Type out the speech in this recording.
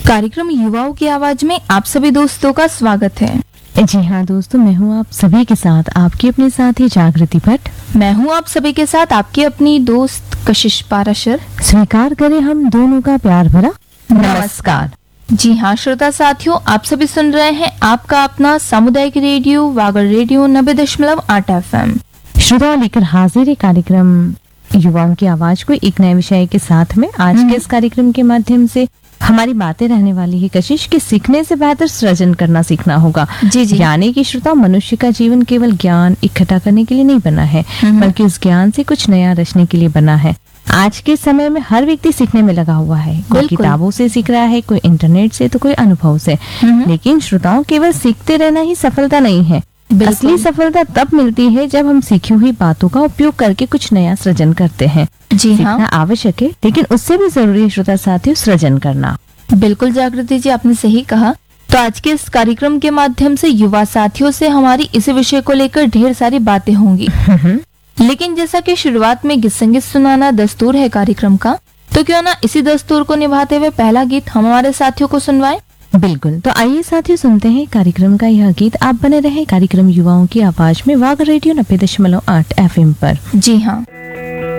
कार्यक्रम युवाओं की आवाज में आप सभी दोस्तों का स्वागत है। जी हाँ दोस्तों, मैं हूँ आप सभी के साथ आपकी अपनी साथी जागृति भट्ट। मैं हूँ आप सभी के साथ आपकी अपनी दोस्त कशिश पाराशर। स्वीकार करें हम दोनों का प्यार भरा नमस्कार। जी हाँ श्रोता साथियों, आप सभी सुन रहे हैं आपका अपना सामुदायिक रेडियो वागड़ रेडियो 90.8 FM। श्रोताओं, लेकर हाजिर है कार्यक्रम युवाओं की आवाज को एक नए विषय के साथ में। आज के इस कार्यक्रम के माध्यम से हमारी बातें रहने वाली है कशिश कि सीखने से बेहतर सृजन करना सीखना होगा। जी। यानी कि श्रोता, मनुष्य का जीवन केवल ज्ञान इकट्ठा करने के लिए नहीं बना है, बल्कि उस ज्ञान से कुछ नया रचने के लिए बना है। आज के समय में हर व्यक्ति सीखने में लगा हुआ है। कोई किताबों से सीख रहा है, कोई इंटरनेट से, तो कोई अनुभव से। लेकिन श्रोताओं, केवल सीखते रहना ही सफलता नहीं है। असली सफलता तब मिलती है जब हम सीखी हुई बातों का उपयोग करके कुछ नया सृजन करते हैं। जी हाँ, सीखना आवश्यक है, लेकिन उससे भी जरूरी है श्रोता साथियों सृजन करना। बिल्कुल जागृति जी, आपने सही कहा। तो आज के इस कार्यक्रम के माध्यम से युवा साथियों से हमारी इसी विषय को लेकर ढेर सारी बातें होंगी। लेकिन जैसा कि शुरुआत में गीत संगीत सुनाना दस्तूर है कार्यक्रम का, तो क्यों ना इसी दस्तूर को निभाते हुए पहला गीत हम हमारे साथियों को सुनवाएं। बिल्कुल, तो आइए साथियों सुनते हैं कार्यक्रम का यह गीत। आप बने रहे कार्यक्रम युवाओं की आवाज में वागड़ रेडियो 90.8 FM पर। जी हाँ।